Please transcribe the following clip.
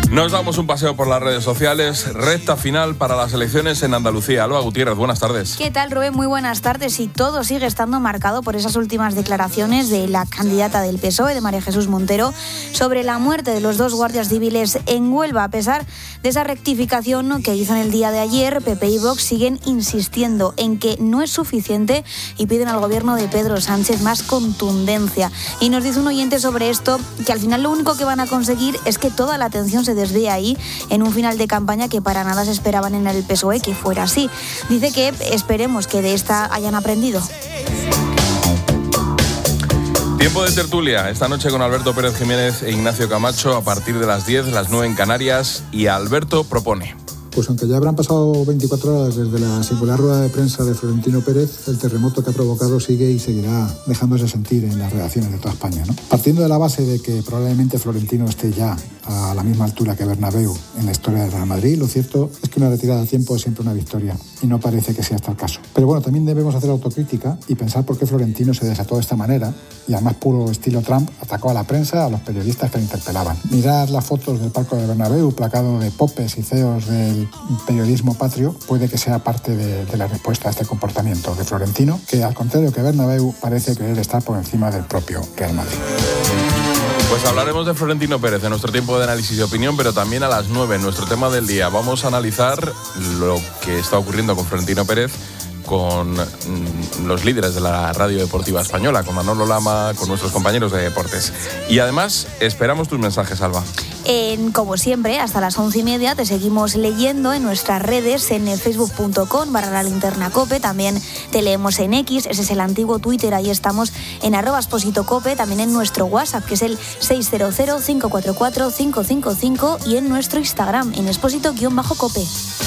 Nos damos un paseo por las redes sociales, recta final para las elecciones en Andalucía. Alba Gutiérrez, buenas tardes. ¿Qué tal, Rubén? Muy buenas tardes. Y todo sigue estando marcado por esas últimas declaraciones de la candidata del PSOE, de María Jesús Montero, sobre la muerte de los 2 guardias civiles en Huelva. A pesar de esa rectificación que hizo en el día de ayer, PP y Vox siguen insistiendo en que no es suficiente y piden al gobierno de Pedro Sánchez más contundencia. Y nos dice un oyente sobre esto que al final lo único que van a conseguir es que toda la atención se desvíe ahí en un final de campaña que para nada se esperaban en el PSOE que fuera así. Dice que esperemos que de esta hayan aprendido. Tiempo de tertulia, esta noche con Alberto Pérez Jiménez e Ignacio Camacho a partir de las 10, las 9 en Canarias, y Alberto propone. Pues aunque ya habrán pasado 24 horas desde la singular rueda de prensa de Florentino Pérez, el terremoto que ha provocado sigue y seguirá dejándose sentir en las redacciones de toda España, ¿no? Partiendo de la base de que probablemente Florentino esté ya a la misma altura que Bernabéu en la historia del Real Madrid, lo cierto es que una retirada a tiempo es siempre una victoria y no parece que sea hasta el caso. Pero bueno, también debemos hacer autocrítica y pensar por qué Florentino se desató de esta manera y, además puro estilo Trump, atacó a la prensa, a los periodistas que le interpelaban. Mirad las fotos del palco de Bernabéu plagado de popes y ceos del periodismo patrio puede que sea parte de la respuesta a este comportamiento de Florentino, que al contrario que Bernabéu parece querer estar por encima del propio Real Madrid. Pues hablaremos de Florentino Pérez en nuestro tiempo de análisis y opinión, pero también a las 9 en nuestro tema del día. Vamos a analizar lo que está ocurriendo con Florentino Pérez, con los líderes de la radio deportiva española, con Manolo Lama, con nuestros compañeros de deportes. Y además esperamos tus mensajes, Alba. Como siempre, hasta las 11:30 te seguimos leyendo en nuestras redes, en facebook.com/lalinternacope, también te leemos en X, ese es el antiguo Twitter, ahí estamos en @expositocope, también en nuestro WhatsApp, que es el 600-544-555, y en nuestro Instagram, en exposito-cope.